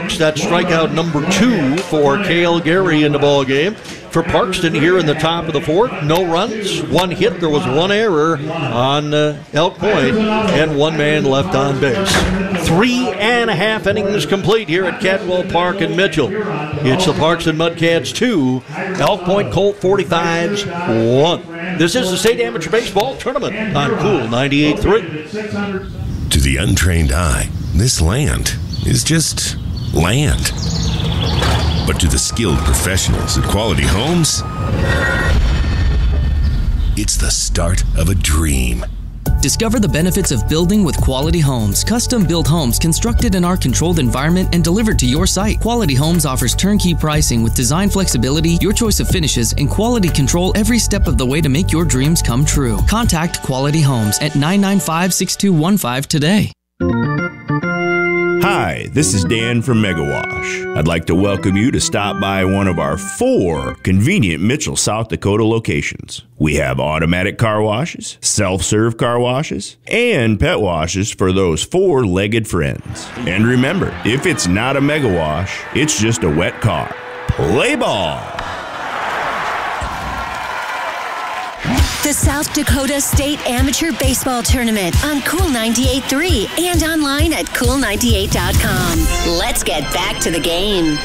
Parks. That's strikeout number 2 for Cale Gary in the ball game. For Parkston here in the top of the fourth, no runs, 1 hit. There was 1 error on Elk Point, and 1 man left on base. 3.5 innings complete here at Cadwell Park in Mitchell. It's the Parkston Mudcats 2, Elk Point Colt 45s 1. This is the State Amateur Baseball Tournament on Cool 98.3. To the untrained eye, this land is just land. But to the skilled professionals at Quality Homes, it's the start of a dream. Discover the benefits of building with Quality Homes. Custom-built homes constructed in our controlled environment and delivered to your site. Quality Homes offers turnkey pricing with design flexibility, your choice of finishes, and quality control every step of the way to make your dreams come true. Contact Quality Homes at 995-6215 today. Hi, this is Dan from Megawash. I'd like to welcome you to stop by one of our 4 convenient Mitchell, South Dakota locations. We have automatic car washes, self-serve car washes, and pet washes for those 4-legged friends. And remember, if it's not a Megawash, it's just a wet car. Play ball! The South Dakota State Amateur Baseball Tournament on Cool 98.3 and online at cool98.com. Let's get back to the game.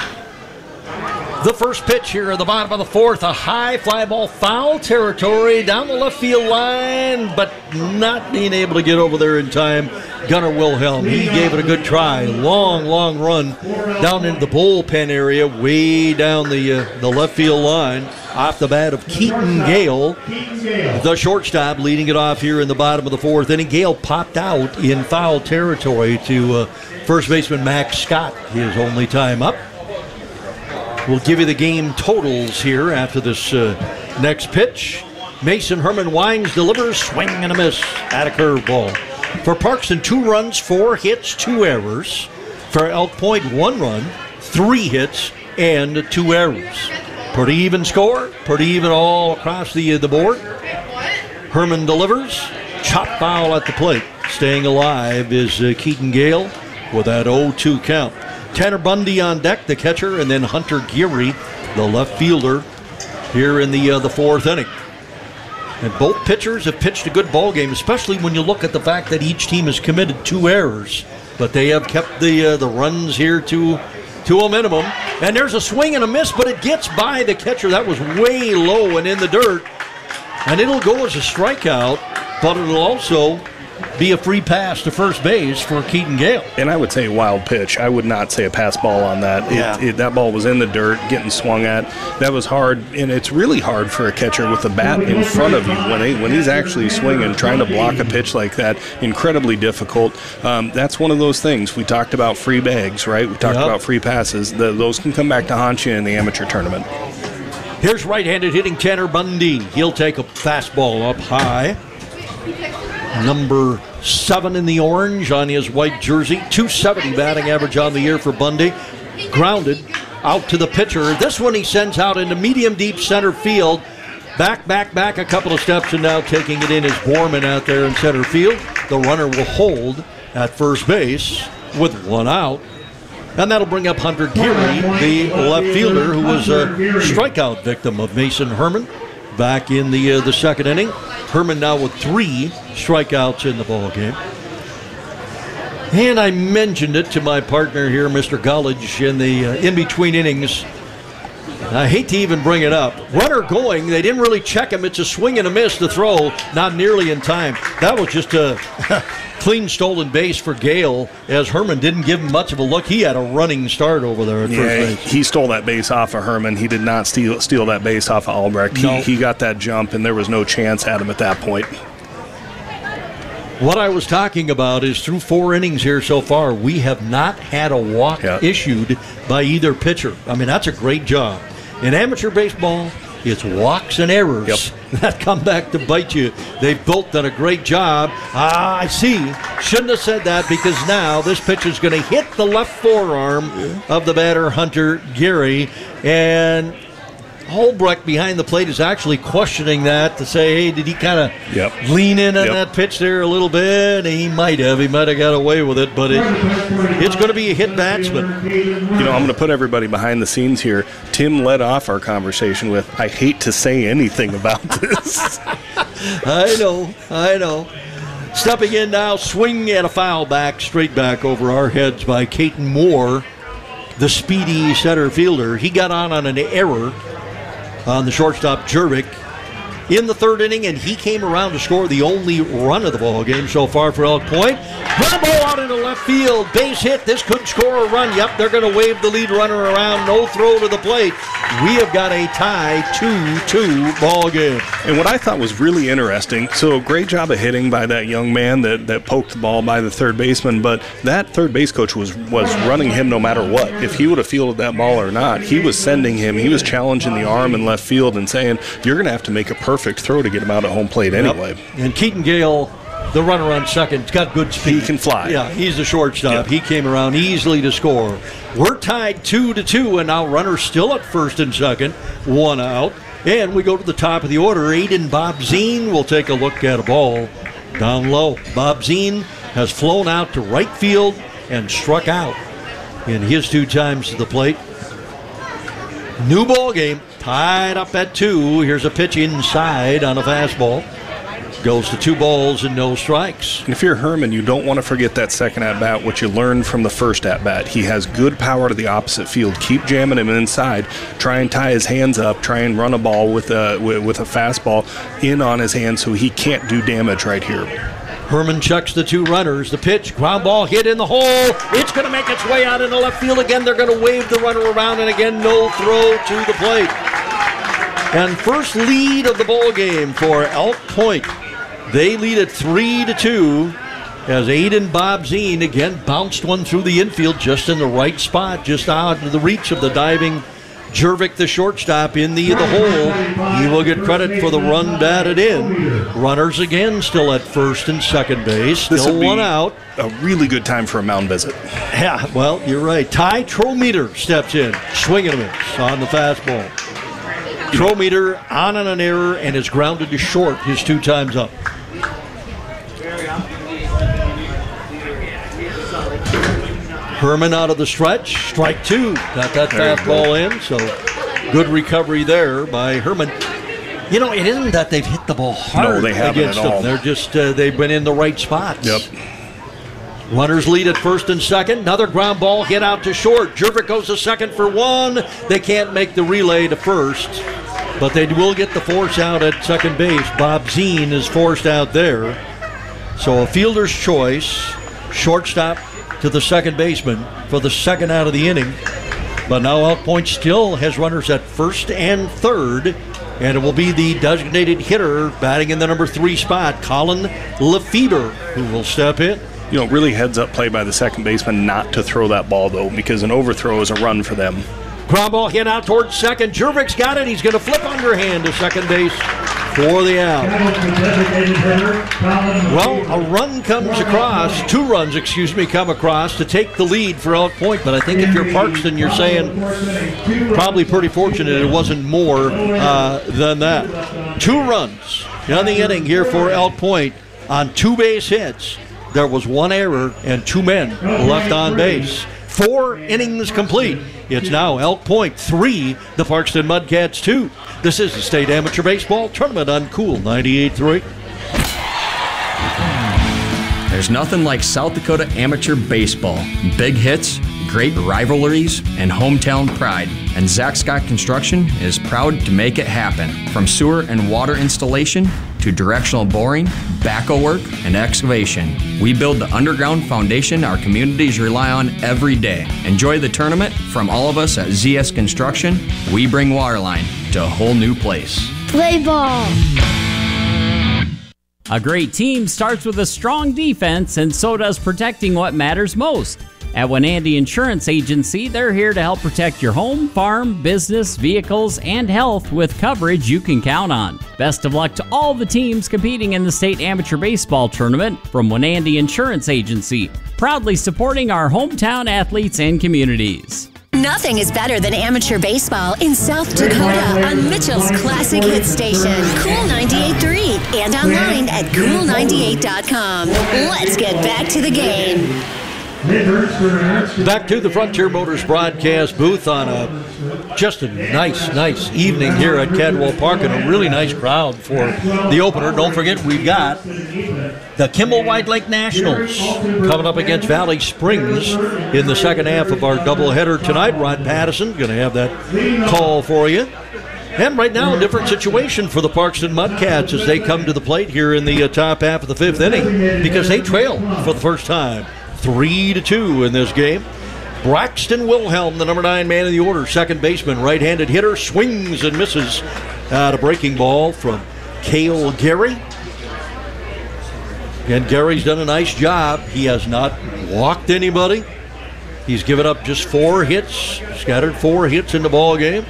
The first pitch here at the bottom of the fourth, a high fly ball, foul territory down the left field line, but not being able to get over there in time. Gunnar Wilhelm, he gave it a good try. Long run down into the bullpen area, way down the left field line, off the bat of Keaton Gale, the shortstop, leading it off here in the bottom of the fourth inning. Gale popped out in foul territory to first baseman Max Scott, his only time up. We'll give you the game totals here after this next pitch. Mason Herman Wines delivers, swing and a miss at a curveball. For Parkston, 2 runs, 4 hits, 2 errors. For Elk Point, 1 run, 3 hits, and 2 errors. Pretty even score, pretty even all across the board. Herman delivers, chop foul at the plate. Staying alive is Keaton Gale with that 0-2 count. Tanner Bundy on deck, the catcher, and then Hunter Geary, the left fielder, here in the fourth inning. And both pitchers have pitched a good ball game, especially when you look at the fact that each team has committed 2 errors. But they have kept the runs here to a minimum. And there's a swing and a miss, but it gets by the catcher. That was way low and in the dirt. And it'll go as a strikeout, but it'll also be a free pass to first base for Keaton Gale. And I would say wild pitch. I would not say a pass ball on that. That ball was in the dirt, getting swung at. That was hard, and it's really hard for a catcher with the bat in front of you when he's actually swinging, trying to block a pitch like that. Incredibly difficult. That's one of those things. We talked about free bags, right? We talked about free passes. Those can come back to haunt you in the amateur tournament. Here's right-handed hitting Tanner Bundy. He'll take a fastball up high. Number 7 in the orange on his white jersey. .270 batting average on the year for Bundy. Grounded out to the pitcher. This one he sends out into medium deep center field. Back a couple of steps, and now taking it in is Borman out there in center field. The runner will hold at first base with 1 out. And that'll bring up Hunter Geary, the left fielder, who was a strikeout victim of Mason Herman back in the second inning. Herman now with 3 strikeouts in the ball game. And I mentioned it to my partner here, Mr. Gullidge, in the in-between innings. I hate to even bring it up. Runner going, they didn't really check him. It's a swing and a miss to throw, not nearly in time. That was just a clean stolen base for Gale, as Herman didn't give him much of a look. He had a running start over there at first base. He stole that base off of Herman. He did not steal that base off of Albrecht. No. He got that jump, and there was no chance at him at that point. What I was talking about is through 4 innings here so far, we have not had a walk issued by either pitcher. I mean, that's a great job. In amateur baseball, it's walks and errors that come back to bite you. They've both done a great job. I see. Shouldn't have said that, because now this pitch is going to hit the left forearm of the batter, Hunter Geary. And Holbrook behind the plate is actually questioning that to say, hey, did he kind of lean in on that pitch there a little bit? He might have. He might have got away with it, but it's going to be a hit batsman. I'm going to put everybody behind the scenes here. Tim led off our conversation with, I hate to say anything about this. I know. Stepping in now, swing and a foul back, straight back over our heads by Caton Moore, the speedy center fielder. He got on an error on the shortstop Jervik in the third inning, and he came around to score the only run of the ball game so far for Elk Point. Run ball out into left field, base hit. This could score a run. Yep, they're going to wave the lead runner around. No throw to the plate. We have got a tie 2-2 ball game. And what I thought was really interesting, so great job of hitting by that young man that poked the ball by the third baseman, but that third base coach was running him no matter what. If he would have fielded that ball or not, he was sending him, he was challenging the arm in left field and saying, you're going to have to make a perfect throw to get him out at home plate anyway. Yep. And Keaton Gale, the runner on second, has got good speed. He can fly. Yeah, he's the shortstop. Yep. He came around easily to score. We're tied 2-2, and now runners still at first and second, one out. And we go to the top of the order. Aiden Bob Zine will take a look at a ball down low. Bob Zine has flown out to right field and struck out in his 2 times to the plate. New ball game, tied up at 2. Here's a pitch inside on a fastball. Goes to 2 balls and no strikes. And if you're Herman, you don't want to forget that second at-bat, what you learned from the first at-bat. He has good power to the opposite field. Keep jamming him inside. Try and tie his hands up. Try and run a ball with a fastball in on his hand so he can't do damage right here. Herman checks the 2 runners. The pitch, ground ball hit in the hole. It's going to make its way out into left field again. They're going to wave the runner around, and again, no throw to the plate. And first lead of the ball game for Elk Point. They lead at 3-2 as Aiden Bob Zine again bounced one through the infield just in the right spot, just out of the reach of the diving Jervik, the shortstop, in the hole. He will get credit for the run batted in. Runners again still at first and second base. Still one out. A really good time for a mound visit. Yeah, well, you're right. Ty Trometer steps in, swinging a miss on the fastball. Trometer on an error and is grounded to short his 2 times up. Herman out of the stretch, strike 2. Got that fastball in, so good recovery there by Herman. It isn't that they've hit the ball hard against them. They're just, they've been in the right spots. Yep. Runners lead at first and second. Another ground ball hit out to short. Jervik goes to second for 1. They can't make the relay to first, but they will get the force out at second base. Bob Zine is forced out there. So a fielder's choice, shortstop to the second baseman for the second out of the inning. But now Elk Point still has runners at first and third, and it will be the designated hitter batting in the number 3 spot, Colin Lefebvre, who will step in. Really heads-up play by the second baseman not to throw that ball, though, because an overthrow is a run for them. Ground ball hit out towards second. Jervik's got it. He's going to flip underhand to second base for the out. Well, a run comes across, 2 runs, come across to take the lead for Elk Point. But I think if you're Parkston, you're saying probably pretty fortunate it wasn't more than that. 2 runs in the inning here for Elk Point on 2 base hits. There was 1 error and 2 men left on base. 4 innings complete. It's now Elk Point 3, the Parkston Mudcats 2. This is the State Amateur Baseball Tournament on Cool 98.3. There's nothing like South Dakota amateur baseball. Big hits, great rivalries, and hometown pride. And Zach Scott Construction is proud to make it happen. From sewer and water installation to directional boring, backhoe work, and excavation. We build the underground foundation our communities rely on every day. Enjoy the tournament from all of us at ZS Construction. We bring Waterline to a whole new place. Play ball! A great team starts with a strong defense, and so does protecting what matters most. At Wenandy Insurance Agency, they're here to help protect your home, farm, business, vehicles, and health with coverage you can count on. Best of luck to all the teams competing in the State Amateur Baseball Tournament from Wenandy Insurance Agency, proudly supporting our hometown athletes and communities. Nothing is better than amateur baseball in South Dakota on Mitchell's Classic Hit Station, Cool 98.3, and online at cool98.com. Let's get back to the game. Back to the Frontier Motors broadcast booth on just a nice evening here at Cadwell Park, and a really nice crowd for the opener. Don't forget, we've got the Kimball-White Lake Nationals coming up against Valley Springs in the second half of our doubleheader tonight. Rod Pattison going to have that call for you. And right now, a different situation for the Parkston Mudcats as they come to the plate here in the top half of the fifth inning, because they trail for the first time 3-2 in this game. Braxton Wilhelm, the number 9 man in the order, second baseman, right-handed hitter, swings and misses at a breaking ball from Cale Gary. And Gary's done a nice job. He has not walked anybody. He's given up just 4 hits, scattered 4 hits in the ball game.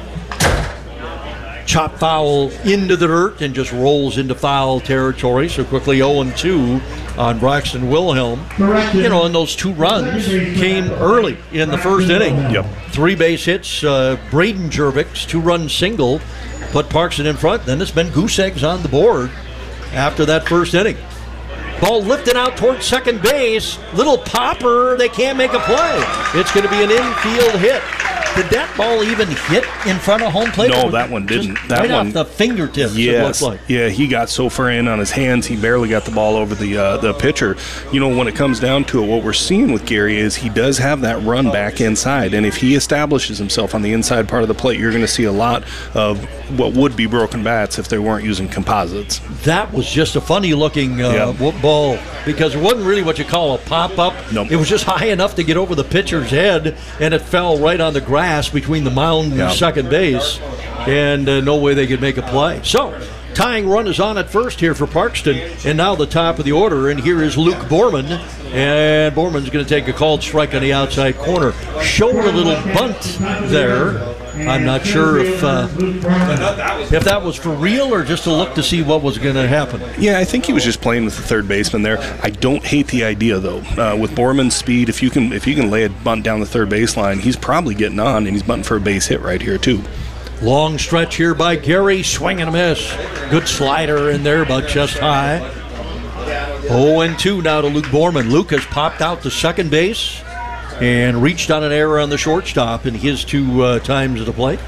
Chop foul into the dirt and just rolls into foul territory. So quickly 0-2 on Braxton Wilhelm. You know, and those 2 runs came early in the first inning. Yep. 3 base hits. Braden Jervik's 2-run single put Parkston in front. Then it's been goose eggs on the board after that first inning. Ball lifted out towards second base. Little popper. They can't make a play. It's going to be an infield hit. Did that ball even hit in front of home plate? No, that one didn't. That right one, off the fingertips, yes, it looks like. Yeah, he got so far in on his hands, he barely got the ball over the pitcher. You know, when it comes down to it, what we're seeing with Gary is he does have that run back inside, and if he establishes himself on the inside part of the plate, you're going to see a lot of what would be broken bats if they weren't using composites. That was just a funny-looking ball, because it wasn't really what you call a pop-up. Nope. It was just high enough to get over the pitcher's head, and it fell right on the grass between the mound and second base, and no way they could make a play. So, tying run is on at first here for Parkston, and now the top of the order, and here is Luke Borman, and Borman's going to take a called strike on the outside corner. Showed a little bunt there. I'm not sure if that was for real or just a look to see what was going to happen. Yeah, I think he was just playing with the third baseman there. I don't hate the idea though. With Borman's speed, if you can lay a bunt down the third baseline, he's probably getting on, and he's bunting for a base hit right here too. Long stretch here by Gary, swing and a miss. Good slider in there, but just high. 0-2 now to Luke Borman. Luke has popped out to second base and reached on an error on the shortstop in his 2 times at the plate.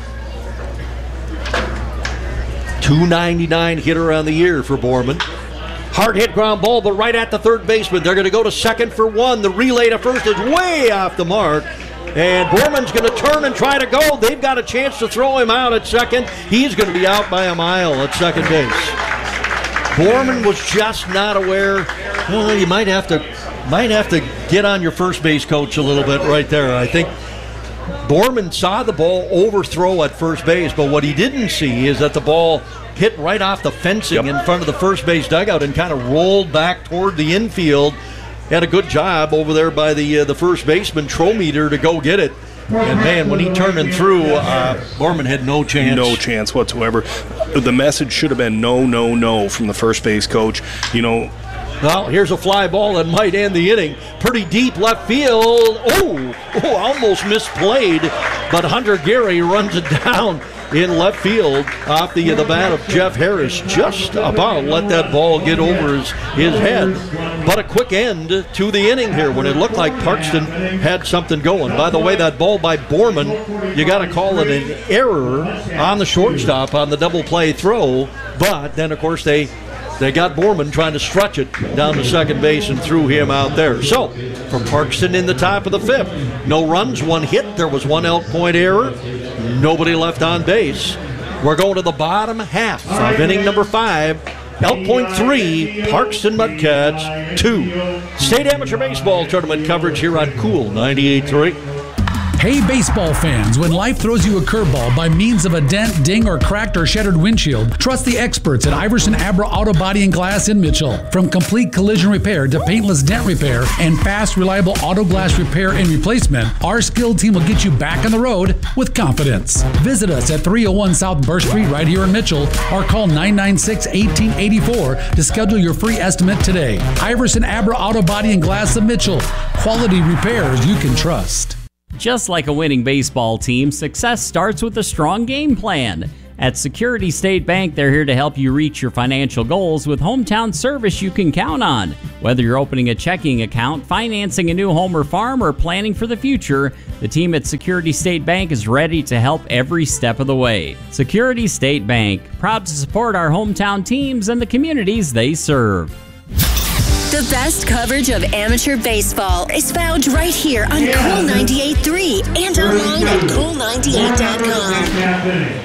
.299 hitter on the year for Borman. Hard hit ground ball, but right at the third baseman. They're going to go to second for 1. The relay to first is way off the mark. And Borman's going to turn and try to go. They've got a chance to throw him out at second. He's going to be out by a mile at second base. Borman was just not aware. Well, you might have to get on your first base coach a little bit right there. I think Borman saw the ball overthrow at first base, but what he didn't see is that the ball hit right off the fencing in front of the first base dugout and kind of rolled back toward the infield. Had a good job over there by the first baseman, Trometer, to go get it. And, man, when he turned and threw, Borman had no chance. No chance whatsoever. The message should have been no from the first base coach. You know, well, here's a fly ball that might end the inning. Pretty deep left field. Oh, almost misplayed. But Hunter Gary runs it down in left field off the bat of Jeff Harris. Just about let that ball get over his head. But a quick end to the inning here when it looked like Parkston had something going. By the way, that ball by Borman, you got to call it an error on the shortstop on the double play throw. But then, of course, they got Borman trying to stretch it down to second base and threw him out there. So, for Parkston in the top of the fifth, no runs, 1 hit. There was 1 Elk Point error. Nobody left on base. We're going to the bottom half of inning number 5. Elk Point 3, Parkston Mudcats 2. State Amateur Baseball Tournament coverage here on Cool 98.3. Hey baseball fans, when life throws you a curveball by means of a dent, ding, or cracked or shattered windshield, trust the experts at Iverson Abra Auto Body and Glass in Mitchell. From complete collision repair to paintless dent repair and fast, reliable auto glass repair and replacement, our skilled team will get you back on the road with confidence. Visit us at 301 South Burr Street right here in Mitchell or call 996-1884 to schedule your free estimate today. Iverson Abra Auto Body and Glass of Mitchell. Quality repairs you can trust. Just like a winning baseball team, success starts with a strong game plan. At Security State Bank, they're here to help you reach your financial goals with hometown service you can count on. Whether you're opening a checking account, financing a new home or farm, or planning for the future, the team at Security State Bank is ready to help every step of the way. Security State Bank, proud to support our hometown teams and the communities they serve. The best coverage of amateur baseball is found right here on Cool 98.3 and online at cool98.com.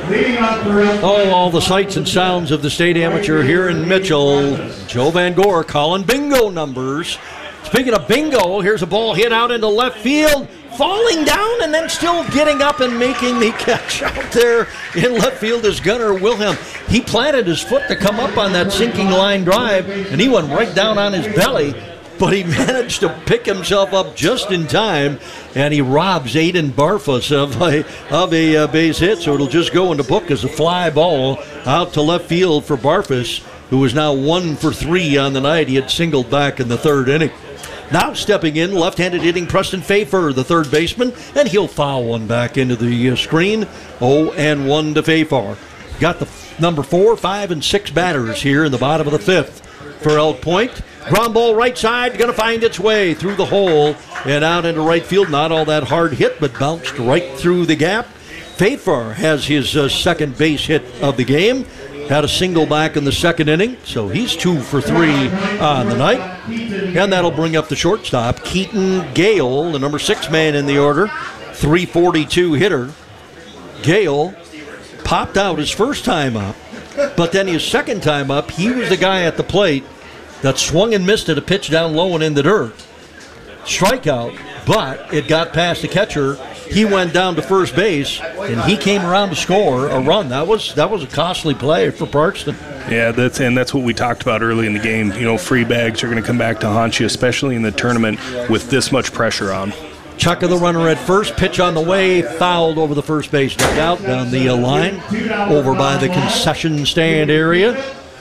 Oh, all the sights and sounds of the state amateur here in Mitchell. Joe Van Gore calling bingo numbers. Speaking of bingo, here's a ball hit out into left field, falling down and then still getting up and making the catch out there in left field is Gunnar Wilhelm. He planted his foot to come up on that sinking line drive, and he went right down on his belly, but he managed to pick himself up just in time, and he robs Aiden Barfus of a base hit, so it'll just go in the book as a fly ball out to left field for Barfus, who is now 1 for 3 on the night. He had singled back in the third inning. Now stepping in, left-handed hitting Preston Pfeiffer, the third baseman, and he'll foul one back into the screen. 0-1 to Pfeiffer. Got the number 4, 5, and 6 batters here in the bottom of the fifth for Elk Point. Ground ball right side, going to find its way through the hole and out into right field. Not all that hard hit, but bounced right through the gap. Pfeiffer has his second base hit of the game. Had a single back in the second inning, so he's 2 for 3 on the night. And that'll bring up the shortstop, Keaton Gale, the number 6 man in the order, 342 hitter. Gale popped out his first time up, but then his second time up, he was the guy at the plate that swung and missed at a pitch down low and in the dirt. Strikeout, but it got past the catcher. He went down to first base, and he came around to score a run. That was a costly play for Parkston. Yeah, that's what we talked about early in the game. You know, free bags are going to come back to haunt you, especially in the tournament with this much pressure on. Chuck of the runner at first, pitch on the way, fouled over the first base dugout down the line, over by the concession stand area.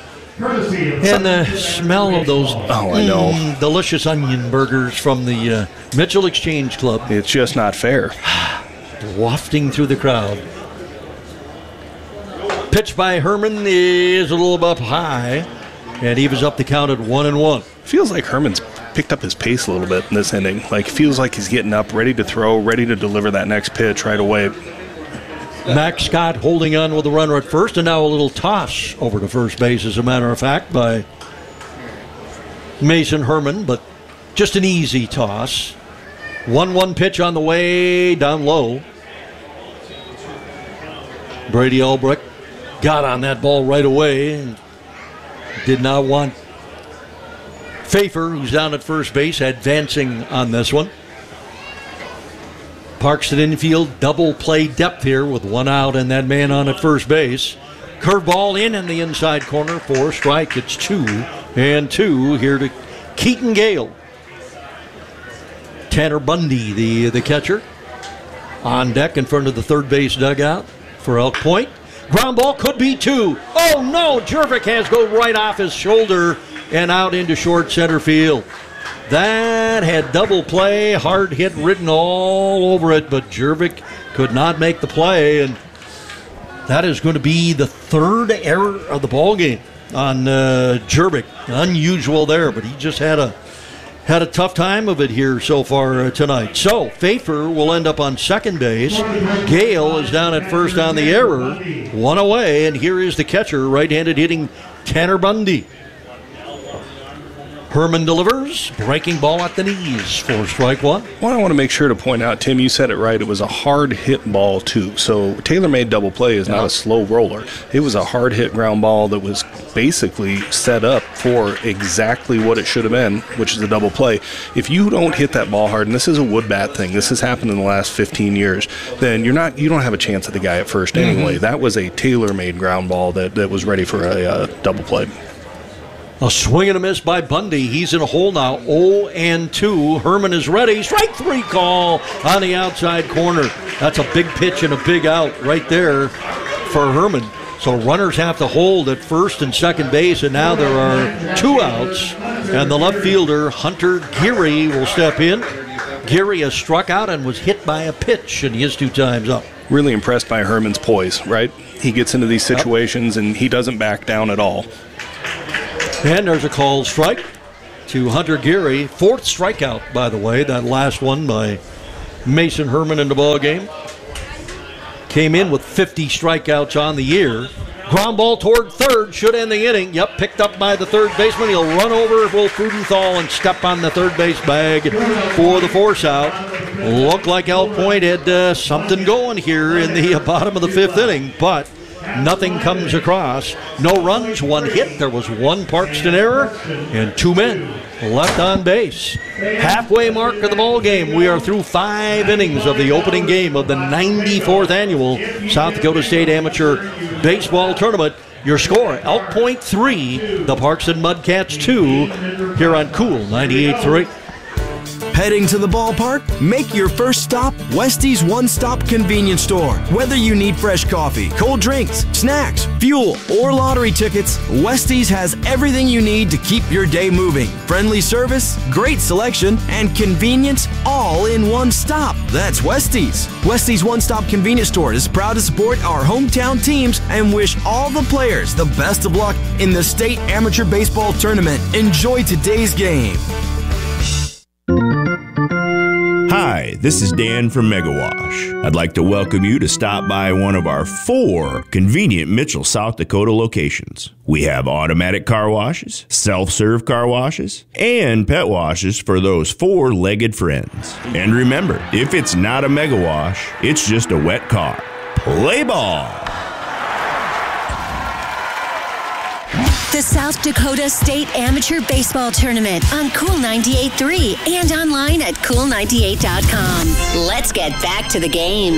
And the smell of those delicious onion burgers from the Mitchell Exchange Club. It's just not fair. Wafting through the crowd. Pitch by Herman is a little up high, and he was up the count at 1-1. Feels like Herman's picked up his pace a little bit in this inning. Like, feels like he's getting up, ready to throw, ready to deliver that next pitch right away. Max Scott holding on with the runner at first, and now a little toss over to first base, as a matter of fact, by Mason Herman, but just an easy toss. 1-1 pitch on the way, down low. Brady Albrecht got on that ball right away and did not want Pfeiffer, who's down at first base, advancing on this one. Parkston infield, double play depth here with 1 out and that man on at first base. Curveball in the inside corner for a strike. It's 2-2 here to Keaton Gale. Tanner Bundy, the catcher, on deck in front of the third base dugout for Elk Point. Ground ball could be 2. Oh no, Jervik has go right off his shoulder and out into short center field. That had double play, hard hit written all over it, but Jervik could not make the play, and that is going to be the third error of the ball game on Jervik. Unusual there, but he just had a tough time of it here so far tonight. So Pfeiffer will end up on second base. Gale is down at first on the error, 1 away, and here is the catcher, right-handed hitting Tanner Bundy. Herman delivers, breaking ball at the knees for strike 1. Well, I want to make sure to point out, Tim, you said it right. It was a hard hit ball, too. So tailor-made double play is not a slow roller. It was a hard hit ground ball that was basically set up for exactly what it should have been, which is a double play. If you don't hit that ball hard, and this is a wood bat thing, this has happened in the last 15 years, then you don't have a chance at the guy at first anyway. That was a tailor-made ground ball that was ready for a double play. A swing and a miss by Bundy. He's in a hole now, 0-2. Herman is ready. Strike 3 call on the outside corner. That's a big pitch and a big out right there for Herman. So runners have to hold at first and second base, and now there are 2 outs. And the left fielder, Hunter Geary, will step in. Gary has struck out and was hit by a pitch, and he is 2 times up. Really impressed by Herman's poise, right? He gets into these situations, and he doesn't back down at all. And there's a called strike to Hunter Gary. 4th strikeout, by the way. That last one by Mason Herman in the ball game. Came in with 50 strikeouts on the year. Ground ball toward third, should end the inning. Yep, picked up by the third baseman. He'll run over Will Frudenthal and step on the third base bag for the force out. Looked like Elk Point had something going here in the bottom of the 5th inning, but nothing comes across. No runs, 1 hit. There was 1 Parkston error and 2 men left on base. Halfway mark of the ball game. We are through 5 innings of the opening game of the 94th annual South Dakota State Amateur Baseball Tournament. Your score, Elk Point 3, the Parkston Mudcats 2, here on Cool 98.3. Heading to the ballpark? Make your first stop Westie's One-Stop Convenience Store. Whether you need fresh coffee, cold drinks, snacks, fuel, or lottery tickets, Westie's has everything you need to keep your day moving. Friendly service, great selection, and convenience all in one stop. That's Westie's. Westie's One-Stop Convenience Store is proud to support our hometown teams and wish all the players the best of luck in the State Amateur Baseball Tournament. Enjoy today's game. Hi, this is Dan from Megawash. I'd like to welcome you to stop by one of our 4 convenient Mitchell, South Dakota locations. We have automatic car washes, self-serve car washes, and pet washes for those 4-legged friends. And remember, if it's not a Megawash, it's just a wet car. Play ball! The South Dakota State Amateur Baseball Tournament on Cool 98.3 and online at cool98.com. Let's get back to the game.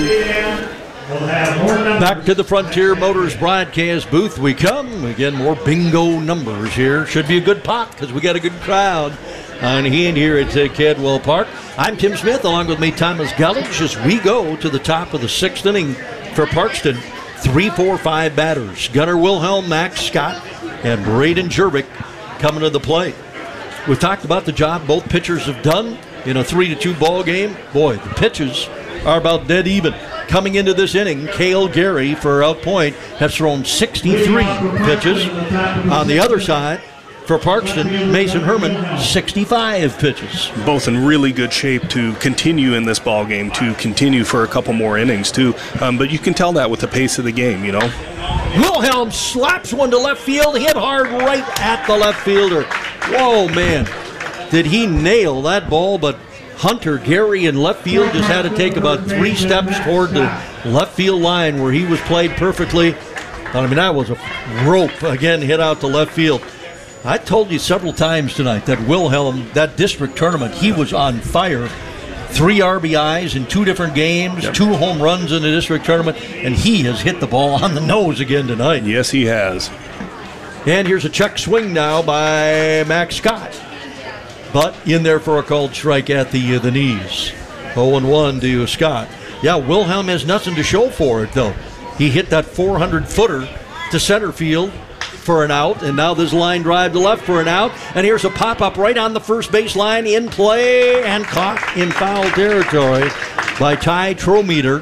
Back to the Frontier Motors broadcast booth we come. Again, more bingo numbers here. Should be a good pot because we got a good crowd on hand here at Cadwell Park. I'm Tim Smith, along with me, Thomas Gulledge, as we go to the top of the 6th inning for Parkston. 3-4-5 batters. Gunnar Wilhelm, Max Scott, and Braden Jervik coming to the plate. We've talked about the job both pitchers have done in a 3-2 ball game. Boy, the pitches are about dead even. Coming into this inning, Cale Gary for Elk Point has thrown 63 pitches. On the other side, for Parkston, Mason Herman, 65 pitches. Both in really good shape to continue in this ball game, to continue for a couple more innings, too. But you can tell that with the pace of the game, you know. Wilhelm slaps one to left field, hit hard right at the left fielder. Whoa, man. Did he nail that ball? But Hunter Gary in left field just had to take about 3 steps toward the left field line where he was played perfectly. I mean, that was a rope, again, hit out to left field. I told you several times tonight that Wilhelm, that district tournament, he was on fire. 3 RBIs in 2 different games, 2 home runs in the district tournament, and he has hit the ball on the nose again tonight. Yes, he has. And here's a check swing now by Max Scott. But in there for a called strike at the knees. 0-1 to Scott. Yeah, Wilhelm has nothing to show for it, though. He hit that 400-footer to center field for an out, and now this line drive to left for an out, and here's a pop-up right on the first base line, in play and caught in foul territory by Ty Trometer.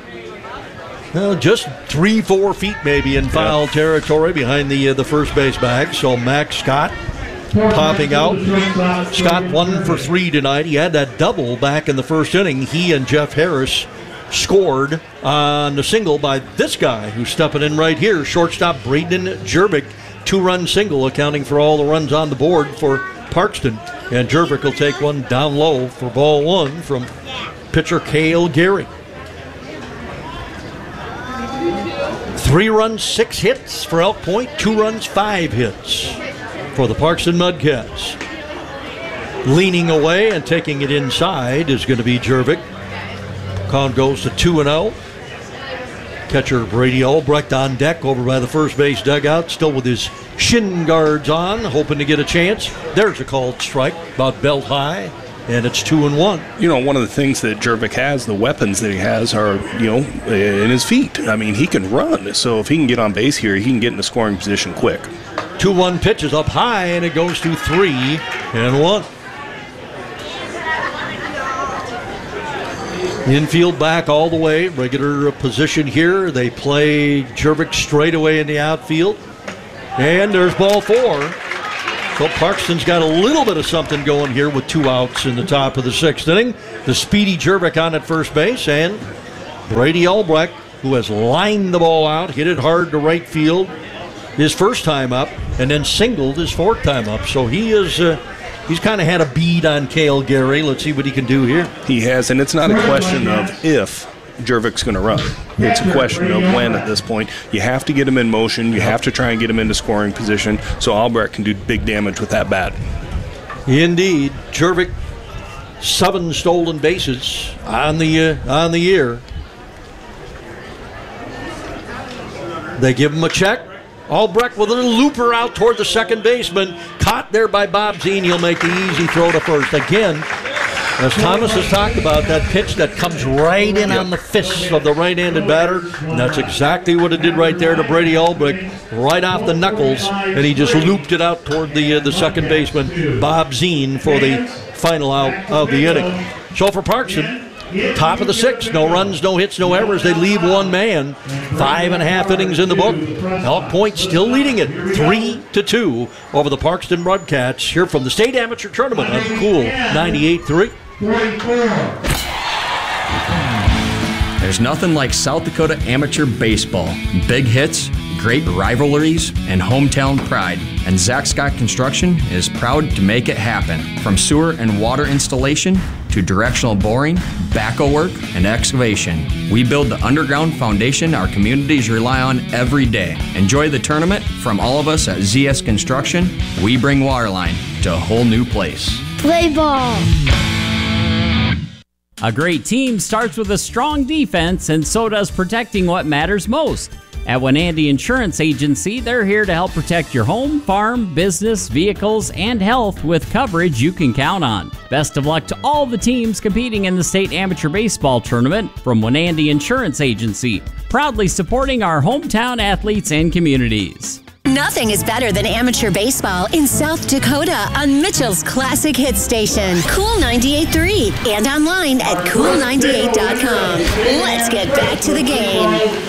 Well, just 3-4 feet maybe in foul territory behind the first base bag. So Max Scott popping out. Scott 1 for 3 tonight. He had that double back in the first inning. He and Jeff Harris scored on the single by this guy who's stepping in right here, shortstop Braden Jervik. 2-run single, accounting for all the runs on the board for Parkston. And Jervik will take one down low for ball 1 from pitcher Cale Gary. 3 runs, 6 hits for Elk Point. 2 runs, 5 hits for the Parkston Mudcats. Leaning away and taking it inside is going to be Jervik. Count goes to 2-0. Catcher Brady Albrecht on deck over by the first base dugout, still with his shin guards on, hoping to get a chance. There's a called strike, about belt high, and it's 2-1. You know, one of the things that Jervik has, the weapons that he has are, you know, in his feet. I mean, he can run, so if he can get on base here, he can get in a scoring position quick. 2-1 pitch is up high, and it goes to 3-1. Infield back all the way, regular position here. They play Jervik straight away in the outfield. And there's ball 4. So Parkston's got a little bit of something going here with 2 outs in the top of the 6th inning. The speedy Jervik on at first base, and Brady Albrecht, who has lined the ball out, hit it hard to right field his first time up, and then singled his 4th time up. So he is... He's kind of had a bead on Cale Gary. Let's see what he can do here. He has, and it's not a question of if Jervik's going to run. It's a question of when at this point. You have to get him in motion. You have to try and get him into scoring position so Albrecht can do big damage with that bat. Indeed. Jervik, 7 stolen bases on the year. They give him a check. Albrecht with a little looper out toward the second baseman. Caught there by Bob Zine. He'll make the easy throw to first. Again, as Thomas has talked about, that pitch that comes right in on the fists of the right-handed batter. And that's exactly what it did right there to Brady Albrecht. Right off the knuckles. And he just looped it out toward the second baseman, Bob Zine, for the final out of the inning. So for Parkston, top of the 6th, no runs, no hits, no errors. They leave 1 man. 5.5 innings in the book. Elk Point still leading it 3-2 over the Parkston Mudcats here from the State Amateur Tournament on Cool 98.3. There's nothing like South Dakota amateur baseball. Big hits, great rivalries, and hometown pride. And Zach Scott Construction is proud to make it happen. From sewer and water installation to directional boring, backhoe work, and excavation. We build the underground foundation our communities rely on every day. Enjoy the tournament from all of us at ZS Construction. We bring Waterline to a whole new place. Play ball. A great team starts with a strong defense, and so does protecting what matters most. At Wenandy Insurance Agency, they're here to help protect your home, farm, business, vehicles, and health with coverage you can count on. Best of luck to all the teams competing in the State Amateur Baseball Tournament from Wenandy Insurance Agency, proudly supporting our hometown athletes and communities. Nothing is better than amateur baseball in South Dakota on Mitchell's Classic Hit Station, Cool 98.3, and online at cool98.com. Let's get back to the game.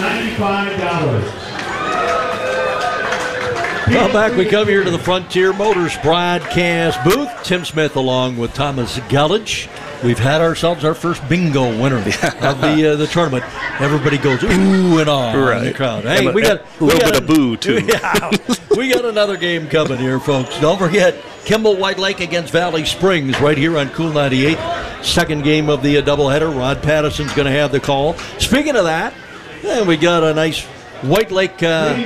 Well, back we come here to the Frontier Motors broadcast booth. Tim Smith along with Thomas Gallage. We've had ourselves our first bingo winner of the tournament. Everybody goes ooh and ah in the crowd. Hey, we got a little bit of boo too. Yeah, we got another game coming here, folks. Don't forget Kimball White Lake against Valley Springs right here on Cool 98. Second game of the doubleheader. Rod Patterson's going to have the call. Speaking of that, we got a nice White Lake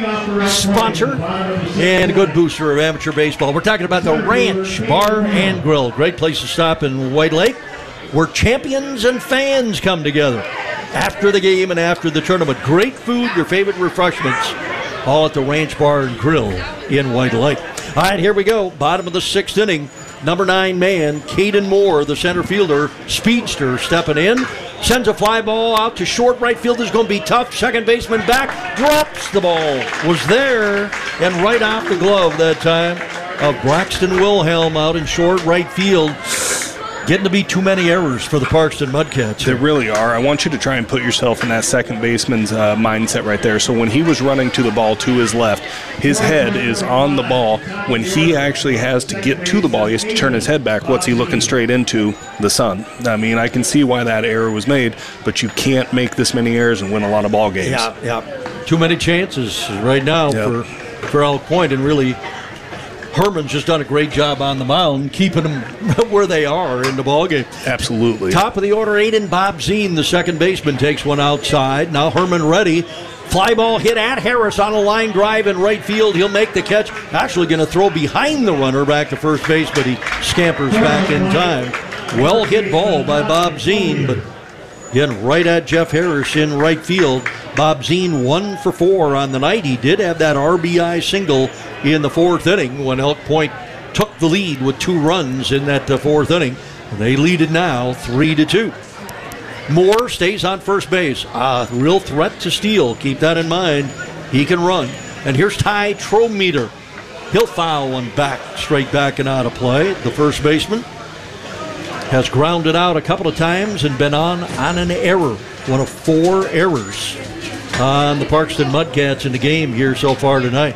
sponsor and a good booster of amateur baseball. We're talking about the Ranch Bar and Grill. Great place to stop in White Lake, where champions and fans come together after the game and after the tournament. Great food, your favorite refreshments, all at the Ranch Bar and Grill in White Lake. All right, here we go. Bottom of the 6th inning. Number 9 man, Caden Moore, the center fielder, speedster, stepping in. Sends a fly ball out to short. Right field is going to be tough. Second baseman back, drops the ball. Was there, and right off the glove that time of Braxton Wilhelm out in short right field. Getting to be too many errors for the Parkston Mudcats. They really are. I want you to try and put yourself in that second baseman's mindset right there. So when he was running to the ball to his left, his head is on the ball. When he actually has to get to the ball, he has to turn his head back. What's he looking straight into? The sun. I mean, I can see why that error was made, but you can't make this many errors and win a lot of ball games. Yeah. Too many chances right now for Elk Point, and really Herman's just done a great job on the mound, keeping them where they are in the ballgame. Absolutely. Top of the order, Aiden Bob Zine, the second baseman, takes one outside. Now Herman ready. Fly ball hit at Harris on a line drive in right field. He'll make the catch. Actually going to throw behind the runner back to first base, but he scampers back in time. Well hit ball by Bob Zine, but again, right at Jeff Harris in right field. Bob Zine 1 for 4 on the night. He did have that RBI single in the 4th inning when Elk Point took the lead with 2 runs in that 4th inning. They lead it now 3-2. Moore stays on first base. Real threat to steal. Keep that in mind. He can run. And here's Ty Trometer. He'll foul one back, straight back and out of play. The first baseman. has grounded out a couple of times and been on an error. One of 4 errors on the Parkston Mudcats in the game here so far tonight.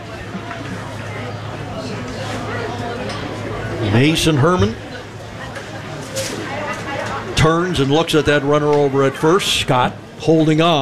Mason Herman turns and looks at that runner over at first. Scott holding on.